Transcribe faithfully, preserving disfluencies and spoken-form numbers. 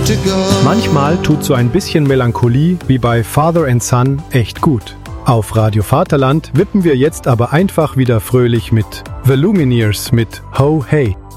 to go. Manchmal tut so ein bisschen Melancholie wie bei Father and Son echt gut. Auf Radio Vaterland wippen wir jetzt aber einfach wieder fröhlich mit The Lumineers mit Ho Hey.